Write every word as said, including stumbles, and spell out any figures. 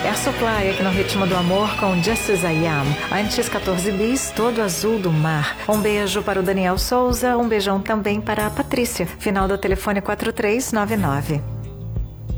Air Supply aqui no Ritmo do Amor com Just As I Am. Antes, quatorze bis, Todo Azul do Mar. Um beijo para o Daniel Souza, um beijão também para a Patrícia. Final do telefone quatro três nove nove.